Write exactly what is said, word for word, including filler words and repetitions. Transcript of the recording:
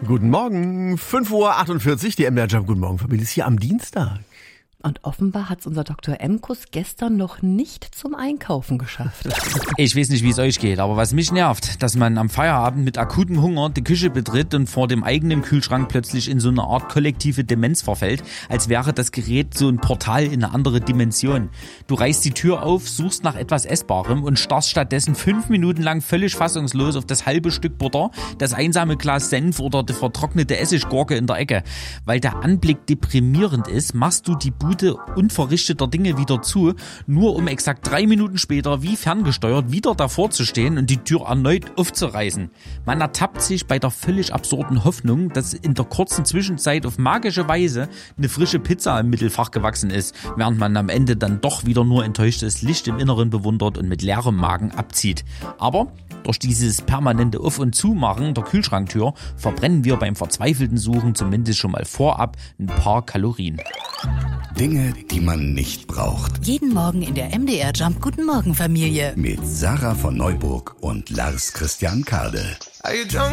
Guten Morgen, fünf Uhr achtundvierzig, die M D R Jump. Guten Morgen, Familie, ist hier am Dienstag. Und offenbar hat's unser Doktor Emkus gestern noch nicht zum Einkaufen geschafft. Ich weiß nicht, wie es euch geht, aber was mich nervt, dass man am Feierabend mit akutem Hunger die Küche betritt und vor dem eigenen Kühlschrank plötzlich in so eine Art kollektive Demenz verfällt, als wäre das Gerät so ein Portal in eine andere Dimension. Du reißt die Tür auf, suchst nach etwas Essbarem und starrst stattdessen fünf Minuten lang völlig fassungslos auf das halbe Stück Butter, das einsame Glas Senf oder die vertrocknete Essiggurke in der Ecke. Weil der Anblick deprimierend ist, machst du die Bude unverrichteter Dinge wieder zu, nur um exakt drei Minuten später wie ferngesteuert wieder davor zu stehen und die Tür erneut aufzureißen. Man ertappt sich bei der völlig absurden Hoffnung, dass in der kurzen Zwischenzeit auf magische Weise eine frische Pizza im Mittelfach gewachsen ist, während man am Ende dann doch wieder nur enttäuschtes Licht im Inneren bewundert und mit leerem Magen abzieht. Aber durch dieses permanente Auf- und Zumachen der Kühlschranktür verbrennen wir beim verzweifelten Suchen zumindest schon mal vorab ein paar Kalorien. Dinge, die man nicht braucht. Jeden Morgen in der M D R Jump Guten Morgen Familie. Mit Sarah von Neuburg und Lars Christian Kade.